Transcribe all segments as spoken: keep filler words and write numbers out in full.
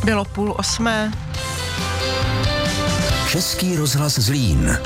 Bylo půl osmé. Český rozhlas Zlín.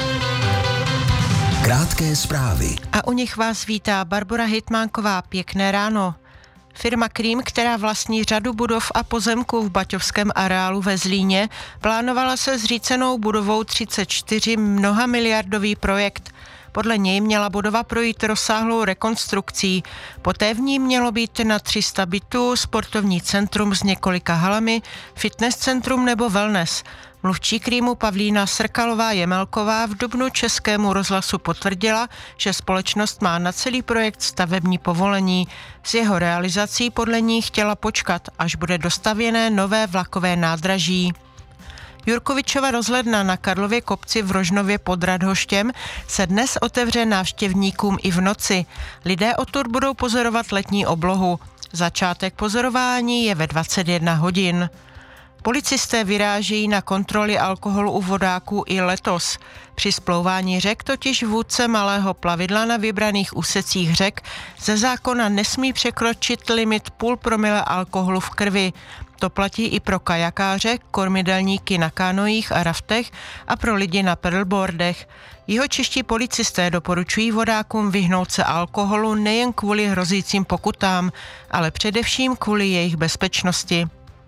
Krátké zprávy. A u nich vás vítá Barbora Hitmánková. Pěkné ráno. Firma Krím, která vlastní řadu budov a pozemků v baťovském areálu ve Zlíně, plánovala se zřícenou budovou třicet čtyři mnohamiliardový projekt. Podle něj měla budova projít rozsáhlou rekonstrukcí. Poté v ní mělo být na tři sta bytů, sportovní centrum s několika halami, fitness centrum nebo wellness. Mluvčí Krímu Pavlína Srkalová-Jemelková v dubnu Českému rozhlasu potvrdila, že společnost má na celý projekt stavební povolení. S jeho realizací podle ní chtěla počkat, až bude dostavěné nové vlakové nádraží. Jurkovičova rozhledna na Karlově kopci v Rožnově pod Radhoštěm se dnes otevře návštěvníkům i v noci. Lidé odtud budou pozorovat letní oblohu. Začátek pozorování je ve dvacet jedna hodin. Policisté vyrážejí na kontroly alkoholu u vodáků i letos. Při splouvání řek totiž vůdce malého plavidla na vybraných úsecích řek ze zákona nesmí překročit limit půl promile alkoholu v krvi. To platí i pro kajakáře, kormidelníky na kánojích a raftech a pro lidi na paddleboardech. Jihočeští policisté doporučují vodákům vyhnout se alkoholu nejen kvůli hrozícím pokutám, ale především kvůli jejich bezpečnosti.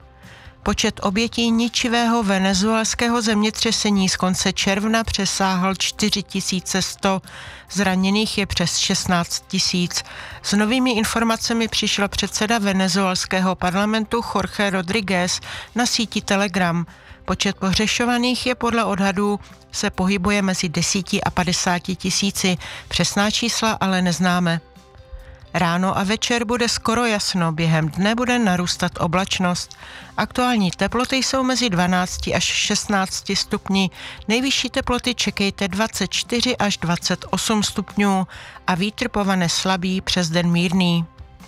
Počet obětí ničivého venezuelského zemětřesení z konce června přesáhl čtyři tisíce sto, zraněných je přes šestnáct tisíc. S novými informacemi přišel předseda venezuelského parlamentu Jorge Rodríguez na síti Telegram. Počet pohřešovaných je podle odhadů se pohybuje mezi deseti a padesáti tisíci, přesná čísla ale neznáme. Ráno a večer bude skoro jasno, během dne bude narůstat oblačnost. Aktuální teploty jsou mezi dvanácti až šestnácti stupni. Nejvyšší teploty čekejte dvacet čtyři až dvacet osm stupňů a vítr povane slabý, přes den mírný.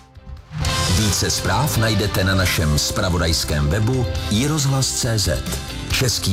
Více zpráv najdete na našem zpravodajském webu i rozhlas tečka cé zet. Český